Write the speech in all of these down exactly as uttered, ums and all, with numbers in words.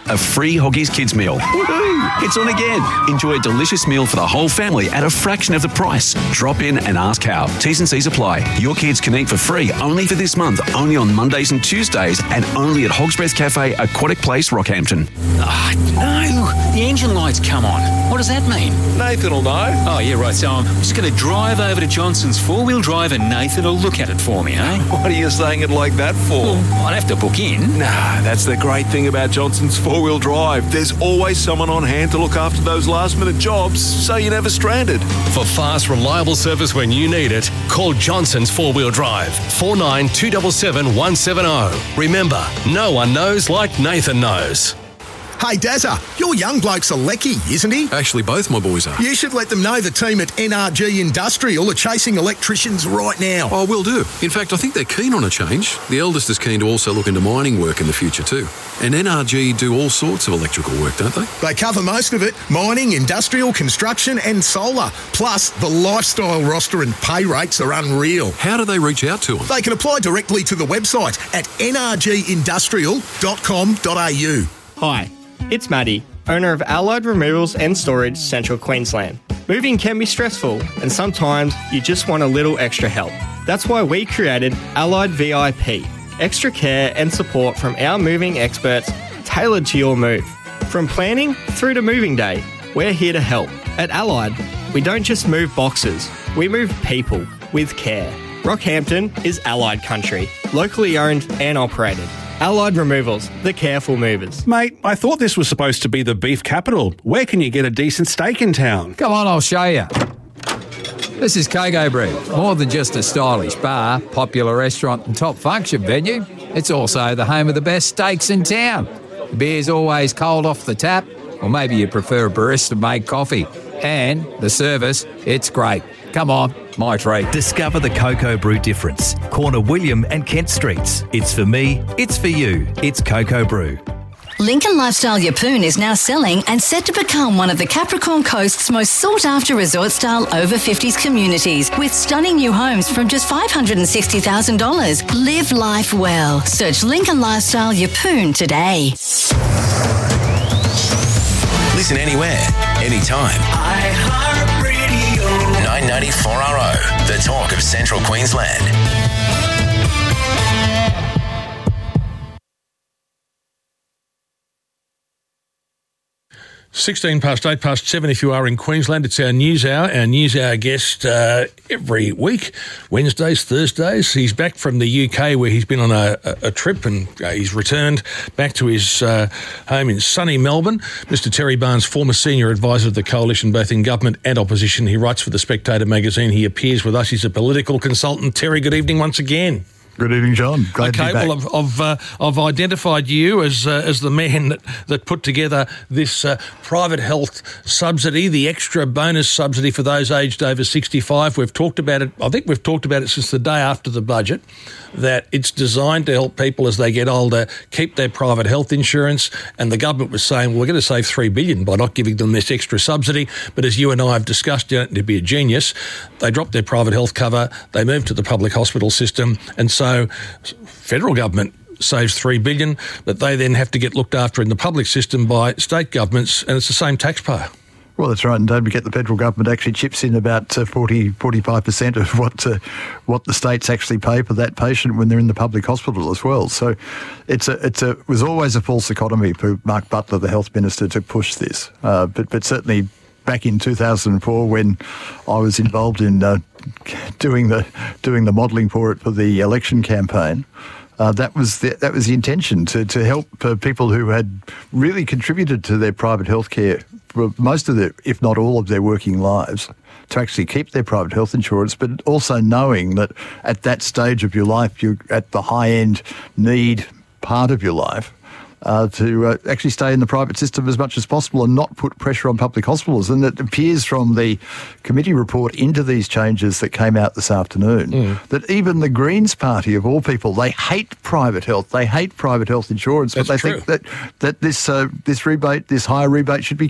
a free Hoggies Kids meal. Woohoo! It's on again. Enjoy a delicious meal for the whole family at a fraction of the price. Drop in and ask how. T's and C's apply. Your kids can eat for free only for this month, only on Mondays and Tuesdays, and only at Hog's Breath Cafe, Aquatic Place, Rockhampton. Ah, no. The engine light's come on. What does that mean? Nathan will know. Oh, yeah, right. So I'm just going to drive over to Johnson's four-wheel drive and Nathan will look at it for me, eh? What are you saying it like that for? Well, I'd have to book in. Nah, that's the great thing about Johnson's four-wheel drive. There's always someone on hand to look after those last-minute jobs, so you're never stranded. For fast, reliable service when you need it, call Johnson's four-wheel drive, four nine two seven seven one seven zero. Remember, no one knows like Nathan knows. Hey, Dazza, your young bloke's a lecky, isn't he? Actually, both my boys are. You should let them know the team at N R G Industrial are chasing electricians right now. Oh, will do. In fact, I think they're keen on a change. The eldest is keen to also look into mining work in the future too. And N R G do all sorts of electrical work, don't they? They cover most of it. Mining, industrial, construction and solar. Plus, the lifestyle roster and pay rates are unreal. How do they reach out to them? They can apply directly to the website at n r g industrial dot com dot a u. Hi. It's Maddie, owner of Allied Removals and Storage, Central Queensland. Moving can be stressful, and sometimes you just want a little extra help. That's why we created Allied V I P, extra care and support from our moving experts tailored to your move. From planning through to moving day, we're here to help. At Allied, we don't just move boxes, we move people with care. Rockhampton is Allied country, locally owned and operated. Allied Removals, the careful movers. Mate, I thought this was supposed to be the beef capital. Where can you get a decent steak in town? Come on, I'll show you. This is Coco Brew. More than just a stylish bar, popular restaurant and top function venue, it's also the home of the best steaks in town. The beer's always cold off the tap, or maybe you prefer a barista-made coffee. And the service, it's great. Come on, my treat. Discover the Coco Brew difference. Corner William and Kent Streets. It's for me, it's for you. It's Coco Brew. Lincoln Lifestyle Yeppoon is now selling and set to become one of the Capricorn Coast's most sought-after resort-style over fifties communities with stunning new homes from just five hundred sixty thousand dollars. Live life well. Search Lincoln Lifestyle Yeppoon today. Listen anywhere, anytime. iHeartRadio. nine ninety-four R O, the talk of Central Queensland. sixteen past eight past seven if you are in Queensland. It's our news hour. Our news hour guest uh, every week, Wednesdays, Thursdays. He's back from the U K where he's been on a, a, a trip and uh, he's returned back to his uh, home in sunny Melbourne. Mister Terry Barnes, former senior advisor of the Coalition, both in government and opposition. He writes for The Spectator magazine. He appears with us. He's a political consultant. Terry, good evening once again. Good evening, John. Glad okay, to be back. well, I've I've, uh, I've identified you as uh, as the man that, that put together this uh, private health subsidy, the extra bonus subsidy for those aged over sixty-five. We've talked about it. I think we've talked about it since the day after the budget. That it's designed to help people as they get older keep their private health insurance. And the government was saying, well, we're going to save three billion dollars by not giving them this extra subsidy. But as you and I have discussed, you don't need to be a genius. They dropped their private health cover. They moved to the public hospital system, and so. So, federal government saves three billion dollars, but they then have to get looked after in the public system by state governments, and it's the same taxpayer. Well, that's right, and don't forget the federal government actually chips in about uh, forty, forty-five percent of what uh, what the states actually pay for that patient when they're in the public hospital as well. So it's a, it's a, it was always a false economy for Mark Butler, the health minister, to push this. Uh, but, but certainly back in two thousand four when I was involved in uh, doing the doing the modelling for it for the election campaign, uh, that was the, that was the intention, to to help uh, people who had really contributed to their private health care for most of their, if not all of their working lives, to actually keep their private health insurance, but also knowing that at that stage of your life, you're at the high-end need part of your life, Uh, to uh, actually stay in the private system as much as possible and not put pressure on public hospitals. And it appears from the committee report into these changes that came out this afternoon mm. that even the Greens Party, of all people, they hate private health. They hate private health insurance, That's but they true. think that that this uh, this rebate, this higher rebate, should be kept.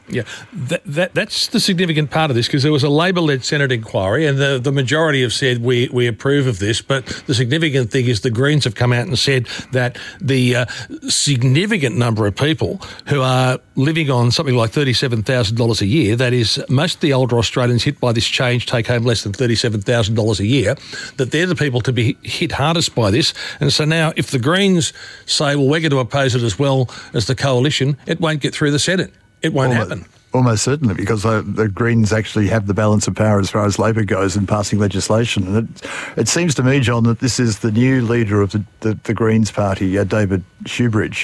Yeah, that, that that's the significant part of this, because there was a Labor-led Senate inquiry and the, the majority have said we, we approve of this, but the significant thing is the Greens have come out and said that the uh, significant number of people who are living on something like thirty-seven thousand dollars a year, that is, most of the older Australians hit by this change take home less than thirty-seven thousand dollars a year, that they're the people to be hit hardest by this. And so now if the Greens say, well, we're going to oppose it as well as the coalition, it won't get through the Senate. It won't almost, happen. Almost certainly, because uh, the Greens actually have the balance of power as far as Labor goes in passing legislation. And it, it seems to me, John, that this is the new leader of the, the, the Greens party, uh, David Shoebridge,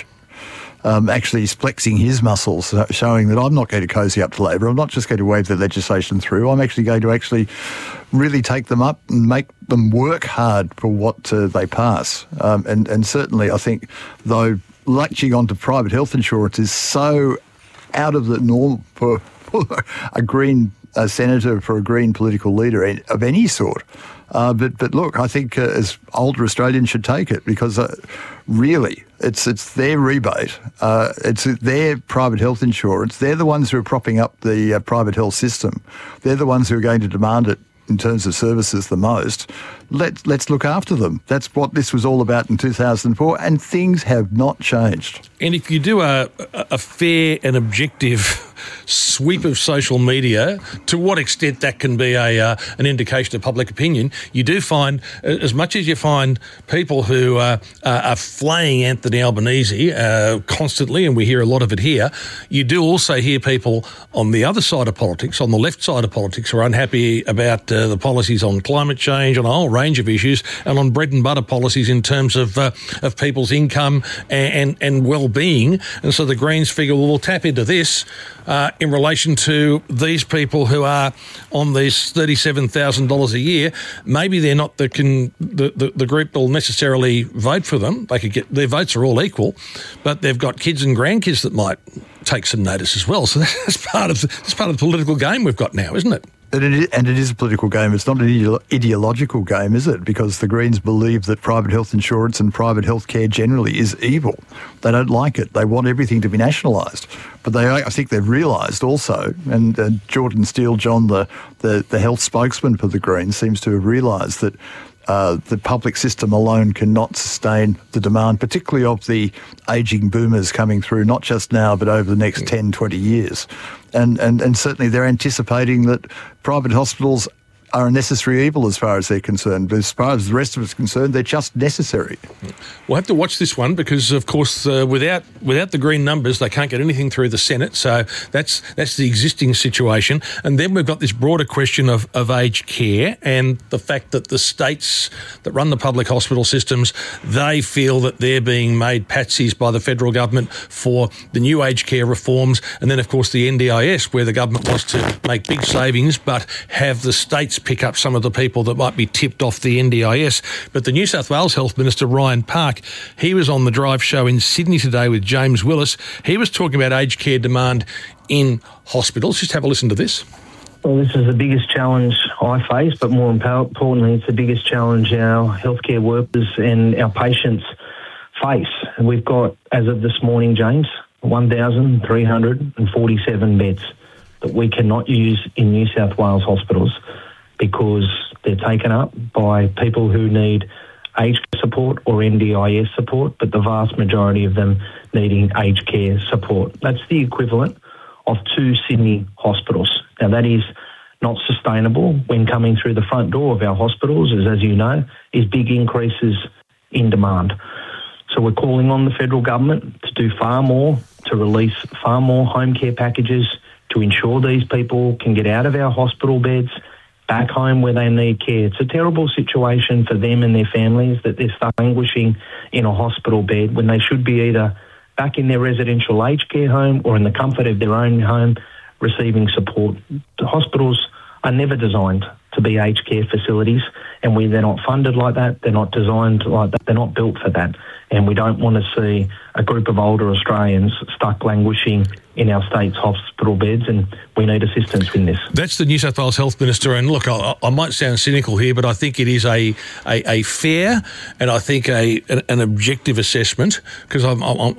um, actually flexing his muscles, uh, showing that I'm not going to cozy up to Labor. I'm not just going to wave the legislation through. I'm actually going to actually really take them up and make them work hard for what uh, they pass. Um, and, and certainly, I think, though, latching onto private health insurance is so out of the norm for, for a Green uh, senator, for a Green political leader of any sort. Uh, but but look, I think uh, as older Australians should take it, because uh, really it's it's their rebate, uh, it's their private health insurance. They're the ones who are propping up the uh, private health system. They're the ones who are going to demand it in terms of services the most. Let, let's look after them. That's what this was all about in two thousand four, and things have not changed. And if you do a, a fair and objective sweep of social media, to what extent that can be a uh, an indication of public opinion, you do find, as much as you find people who uh, are flaying Anthony Albanese uh, constantly, and we hear a lot of it here, you do also hear people on the other side of politics, on the left side of politics, who are unhappy about uh, the policies on climate change, on a whole range of issues, and on bread and butter policies in terms of uh, of people's income and, and, and well-being. And so the Greens figure, well, we'll tap into this uh, in relation to these people who are on these thirty-seven thousand dollars a year. Maybe they're not the, can, the, the, the group that will necessarily vote for them. They could get, their votes are all equal, but they've got kids and grandkids that might take some notice as well. So that's part of the, that's part of the political game we've got now, isn't it? And it, is, and it is a political game. It's not an ide- ideological game, is it? Because the Greens believe that private health insurance and private health care generally is evil. They don't like it. They want everything to be nationalised. But they, I think they've realised also, and uh, Jordan Steele, John, the, the, the health spokesman for the Greens, seems to have realised that Uh, the public system alone cannot sustain the demand, particularly of the ageing boomers coming through, not just now, but over the next ten, twenty years. And, and, and certainly they're anticipating that private hospitals are a necessary evil as far as they're concerned. But as far as the rest of us are concerned, they're just necessary. We'll have to watch this one because, of course, uh, without without the Green numbers, they can't get anything through the Senate. So that's that's the existing situation. And then we've got this broader question of, of aged care and the fact that the states that run the public hospital systems, they feel that they're being made patsies by the federal government for the new aged care reforms. And then, of course, the N D I S, where the government wants to make big savings but have the states pick up some of the people that might be tipped off the N D I S. But the New South Wales Health Minister, Ryan Park, he was on the Drive show in Sydney today with James Willis. He was talking about aged care demand in hospitals. Just have a listen to this. Well, this is the biggest challenge I face, but more importantly, it's the biggest challenge our healthcare workers and our patients face. And we've got, as of this morning, James, one thousand three hundred forty-seven beds that we cannot use in New South Wales hospitals because they're taken up by people who need aged care support or N D I S support, but the vast majority of them needing aged care support. That's the equivalent of two Sydney hospitals. Now, that is not sustainable when coming through the front door of our hospitals, as, as you know, is big increases in demand. So we're calling on the federal government to do far more, to release far more home care packages, to ensure these people can get out of our hospital beds, back home where they need care. It's a terrible situation for them and their families that they're stuck languishing in a hospital bed when they should be either back in their residential aged care home or in the comfort of their own home receiving support. The hospitals are never designed to be aged care facilities, and we, they're not funded like that, they're not designed like that, they're not built for that. And we don't want to see a group of older Australians stuck languishing in our state's hospital beds, and we need assistance in this. That's the New South Wales Health Minister, and look, I, I might sound cynical here, but I think it is a a, a fair and I think a an, an objective assessment, because I'm, I'm, I'm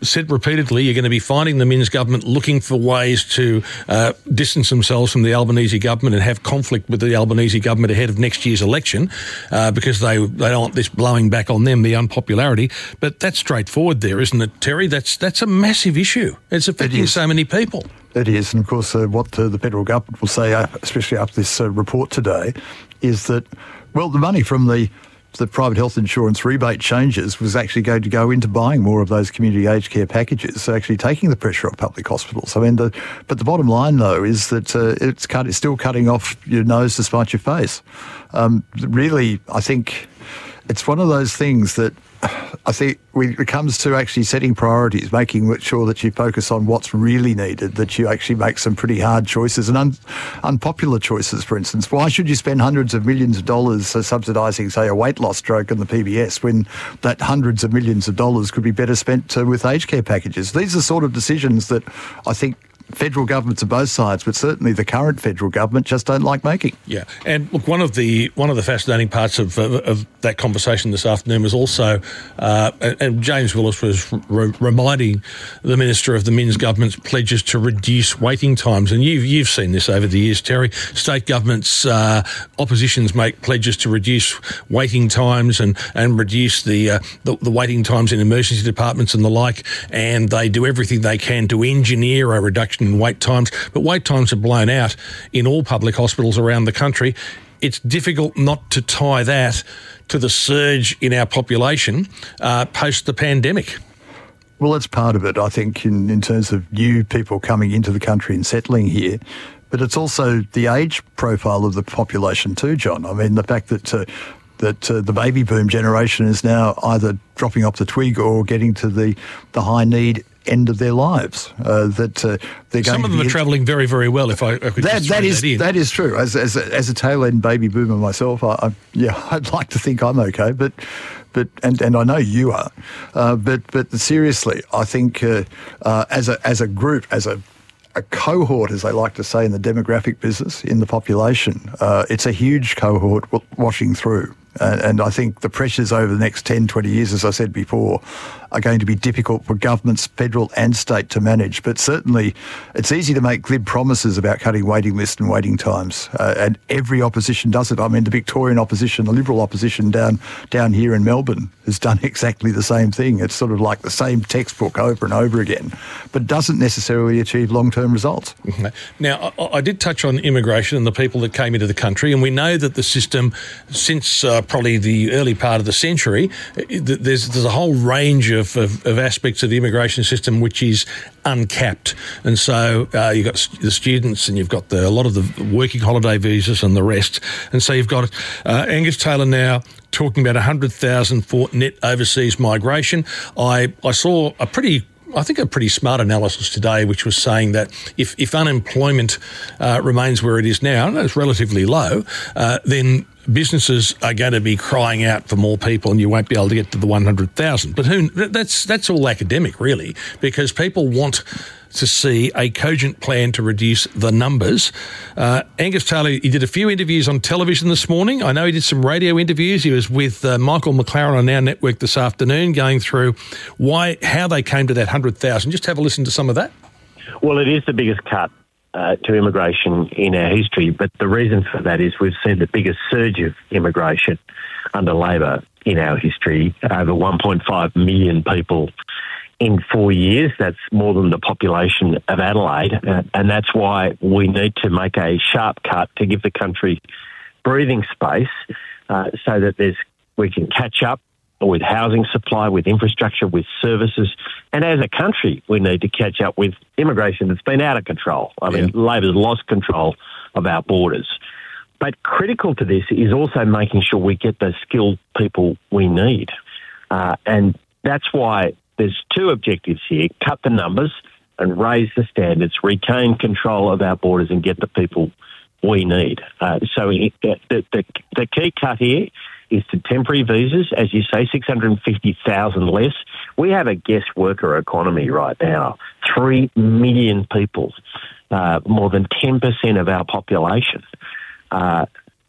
said repeatedly you're going to be finding the Minns government looking for ways to uh, distance themselves from the Albanese government and have conflict with the Albanese government ahead of next year's election uh, because they, they don't want this blowing back on them, the unpopularity. But that's straightforward there, isn't it, Terry? That's, that's a massive issue. It's affecting so many people. It is, and of course uh, what uh, the federal government will say, uh, especially after this uh, report today, is that, well, the money from the the private health insurance rebate changes was actually going to go into buying more of those community aged care packages, so actually taking the pressure off public hospitals. I mean, the, but the bottom line, though, is that uh, it's, cut, it's still cutting off your nose to spite your face. Um, really, I think it's one of those things that I think when it comes to actually setting priorities, making sure that you focus on what's really needed, that you actually make some pretty hard choices and un- unpopular choices, for instance. Why should you spend hundreds of millions of dollars uh, subsidising, say, a weight loss drug in the P B S when that hundreds of millions of dollars could be better spent uh, with aged care packages? These are sort of decisions that I think federal governments of both sides, but certainly the current federal government, just don't like making. Yeah, and look, one of the one of the fascinating parts of of, of that conversation this afternoon was also, uh, and James Willis was re- reminding the Minister of the Minns government's pledges to reduce waiting times, and you've you've seen this over the years, Terry. State governments, uh, oppositions make pledges to reduce waiting times and and reduce the, uh, the the waiting times in emergency departments and the like, and they do everything they can to engineer a reduction in wait times, but wait times are blown out in all public hospitals around the country. It's difficult not to tie that to the surge in our population uh, post the pandemic. Well, that's part of it, I think, in, in terms of new people coming into the country and settling here. But it's also the age profile of the population too, John. I mean, the fact that uh, that uh, the baby boom generation is now either dropping off the twig or getting to the, the high need end of their lives. Uh, that uh, they're Some going of them to are travelling very, very well. If I, I could that, just that throw is that in. that is true. As as a, as a tail end baby boomer myself, I, I yeah, I'd like to think I'm okay, but but and, and I know you are. Uh, but but seriously, I think uh, uh, as a as a group, as a a cohort, as they like to say in the demographic business, in the population, uh, it's a huge cohort w- washing through. And, and I think the pressures over the next ten, twenty years, as I said before, are going to be difficult for governments, federal and state, to manage. But certainly it's easy to make glib promises about cutting waiting lists and waiting times. Uh, and every opposition does it. I mean, the Victorian opposition, the Liberal opposition down down here in Melbourne has done exactly the same thing. It's sort of like the same textbook over and over again, but doesn't necessarily achieve long-term results. Now, I, I did touch on immigration and the people that came into the country, and we know that the system, since uh, probably the early part of the century, there's, there's a whole range of Of, of, of aspects of the immigration system which is uncapped. And so uh, you've got the students and you've got the, a lot of the working holiday visas and the rest. And so you've got uh, Angus Taylor now talking about one hundred thousand for net overseas migration. I, I saw a pretty I think a pretty smart analysis today, which was saying that if, if unemployment uh, remains where it is now, and it's relatively low, uh, then businesses are going to be crying out for more people and you won't be able to get to the one hundred thousand. But who, that's that's all academic, really, because people want to see a cogent plan to reduce the numbers. Uh, Angus Taylor, he did a few interviews on television this morning. I know he did some radio interviews. He was with uh, Michael McLaren on our network this afternoon going through why, how they came to that one hundred thousand. Just have a listen to some of that. Well, it is the biggest cut uh, to immigration in our history, but the reason for that is we've seen the biggest surge of immigration under Labor in our history, over one point five million people in four years. That's more than the population of Adelaide, uh, and that's why we need to make a sharp cut to give the country breathing space uh, so that there's we can catch up with housing supply, with infrastructure, with services. And as a country, we need to catch up with immigration that's been out of control. I mean, yeah. Labor's lost control of our borders. But critical to this is also making sure we get the skilled people we need. Uh, and that's why there's two objectives here: cut the numbers and raise the standards, retain control of our borders and get the people we need. Uh, so it, the, the, the key cut here is to temporary visas, as you say, six hundred fifty thousand less. We have a guest worker economy right now, three million people, uh, more than ten percent of our population. Uh,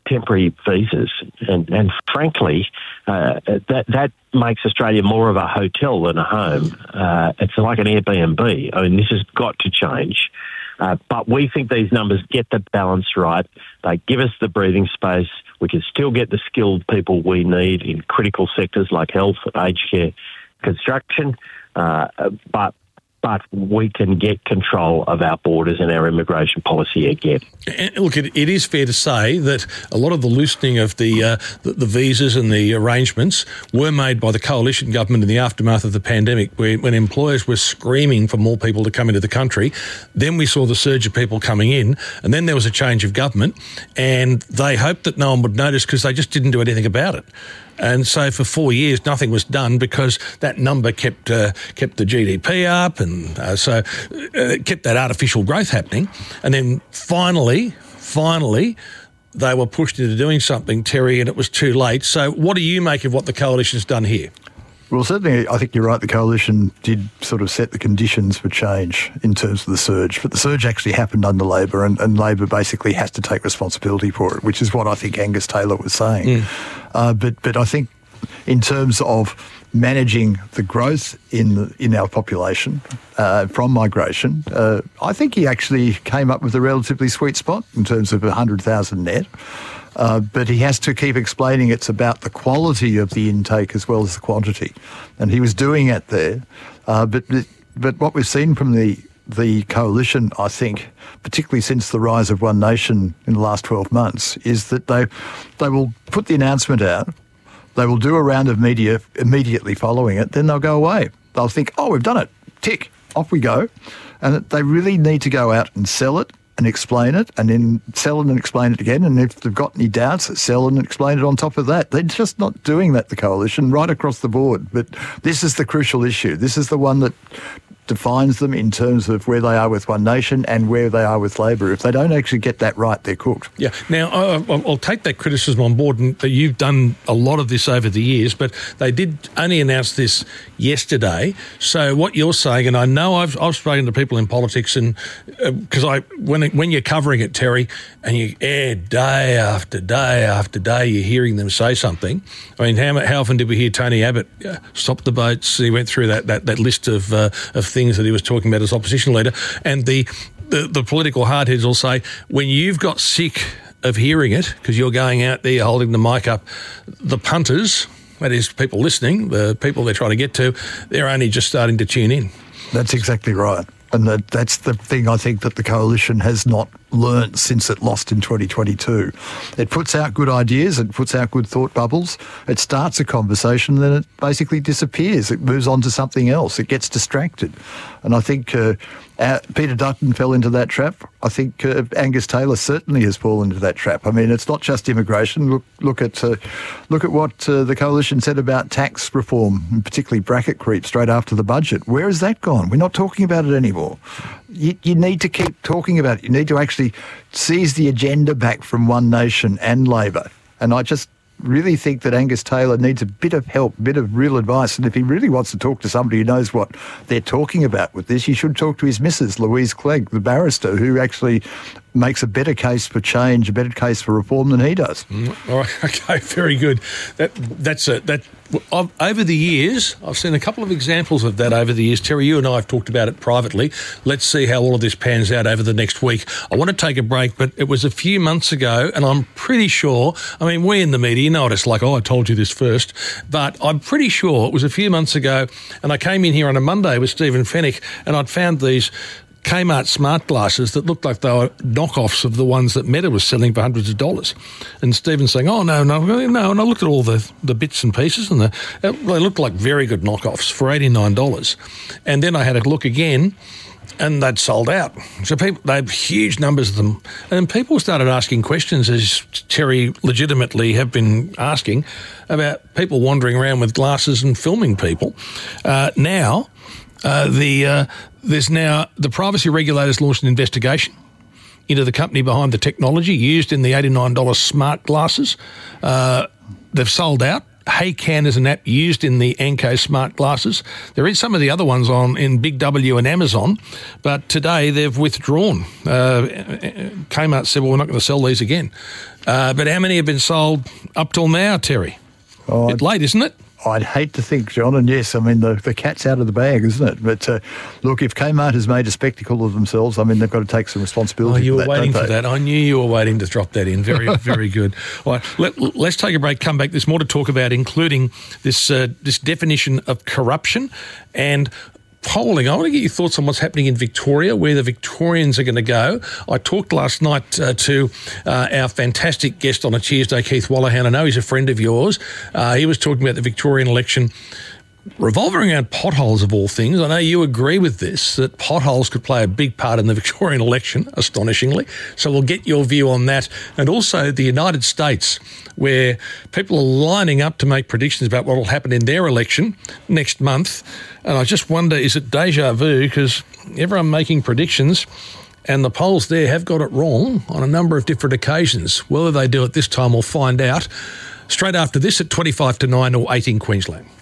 temporary visas, and, and frankly, uh, that that makes Australia more of a hotel than a home. Uh, it's like an Airbnb. I mean, this has got to change. Uh, but we think these numbers get the balance right. They give us the breathing space. We can still get the skilled people we need in critical sectors like health, aged care, construction, uh, but but we can get control of our borders and our immigration policy again. And look, it, it is fair to say that a lot of the loosening of the, uh, the the visas and the arrangements were made by the coalition government in the aftermath of the pandemic, where, when employers were screaming for more people to come into the country. Then we saw the surge of people coming in, and then there was a change of government, and they hoped that no one would notice because they just didn't do anything about it. And so for four years, nothing was done because that number kept uh, kept the G D P up, and uh, so uh, kept that artificial growth happening. And then finally, finally, they were pushed into doing something, Terry, and it was too late. So what do you make of what the coalition's done here? Well, certainly, I think you're right. The coalition did sort of set the conditions for change in terms of the surge, but the surge actually happened under Labor, and, and Labor basically has to take responsibility for it, which is what I think Angus Taylor was saying. Mm. Uh, but but I think in terms of managing the growth in the, in our population uh, from migration, uh, I think he actually came up with a relatively sweet spot in terms of one hundred thousand net. Uh, but he has to keep explaining it's about the quality of the intake as well as the quantity. And he was doing it there. Uh, but but what we've seen from the, the coalition, I think, particularly since the rise of One Nation in the last twelve months, is that they they will put the announcement out, they will do a round of media immediately following it, then they'll go away. They'll think, oh, we've done it, tick, off we go. And they really need to go out and sell it, and explain it, and then sell it and explain it again. And if they've got any doubts, sell and explain it on top of that. They're just not doing that, the coalition, right across the board. But this is the crucial issue. This is the one that defines them in terms of where they are with One Nation and where they are with Labor. If they don't actually get that right, they're cooked. Yeah. Now, I'll take that criticism on board, and that you've done a lot of this over the years, but they did only announce this yesterday. So what you're saying, and I know I've I've spoken to people in politics, and because uh, I when when you're covering it, Terry, and you air day after day after day, you're hearing them say something. I mean, how how often did we hear Tony Abbott uh, stop the boats? He went through that that, that list of uh, of things that he was talking about as opposition leader, and the, the, the political hardheads will say, when you've got sick of hearing it, because you're going out there holding the mic up, the punters, that is people listening, the people they're trying to get to, they're only just starting to tune in. That's exactly right. And that, that's the thing I think that the coalition has not learnt since it lost in twenty twenty-two. It puts out good ideas, it puts out good thought bubbles, it starts a conversation, then it basically disappears. It moves on to something else. It gets distracted. And I think uh, uh, Peter Dutton fell into that trap. I think uh, Angus Taylor certainly has fallen into that trap. I mean, it's not just immigration. Look, look at uh, look at what uh, the coalition said about tax reform, and particularly bracket creep, straight after the budget. Where has that gone? We're not talking about it anymore. You, you need to keep talking about it. You need to actually seize the agenda back from One Nation and Labor. And I just really think that Angus Taylor needs a bit of help, a bit of real advice. And if he really wants to talk to somebody who knows what they're talking about with this, he should talk to his missus, Louise Clegg, the barrister, who actually makes a better case for change, a better case for reform than he does. Mm, all right, okay, very good. That that's a, that. I've, over the years, I've seen a couple of examples of that over the years. Terry, you and I have talked about it privately. Let's see how all of this pans out over the next week. I want to take a break, but it was a few months ago, and I'm pretty sure, I mean, we in the media, you know what it's like, oh, I told you this first, but I'm pretty sure it was a few months ago, and I came in here on a Monday with Stephen Fennick, and I'd found these Kmart smart glasses that looked like they were knockoffs of the ones that Meta was selling for hundreds of dollars. And Stephen's saying, oh, no, no, no. And I looked at all the, the bits and pieces, and the, they looked like very good knockoffs for eighty-nine dollars. And then I had a look again, and they'd sold out. So people, they had huge numbers of them. And people started asking questions, as Terry legitimately have been asking, about people wandering around with glasses and filming people. Uh, now, uh, the... Uh, There's now, the privacy regulators launched an investigation into the company behind the technology used in the eighty-nine dollars smart glasses. Uh, they've sold out, Haycan is an app used in the Anko smart glasses. There is some of the other ones on in Big W and Amazon, but today they've withdrawn. Uh, Kmart said, well, we're not going to sell these again. Uh, but how many have been sold up till now, Terry? Oh, Bit late, isn't it? I'd hate to think, John, and yes, I mean, the, the cat's out of the bag, isn't it? But uh, look, if Kmart has made a spectacle of themselves, I mean, they've got to take some responsibility oh, you for were that, waiting don't for they? that. I knew you were waiting to drop that in. Very, very good. All right, let, let's take a break, come back. There's more to talk about, including this uh, this definition of corruption and polling. I want to get your thoughts on what's happening in Victoria, where the Victorians are going to go. I talked last night uh, to uh, our fantastic guest on a Tuesday, Keith Wallahan. I know he's a friend of yours. Uh, he was talking about the Victorian election revolving around potholes, of all things. I know you agree with this, that potholes could play a big part in the Victorian election, astonishingly. So we'll get your view on that. And also the United States, where people are lining up to make predictions about what will happen in their election next month. And I just wonder, is it deja vu? Because everyone making predictions, and the polls there have got it wrong on a number of different occasions. Whether they do it this time, we'll find out straight after this at twenty-five to nine or eight in Queensland.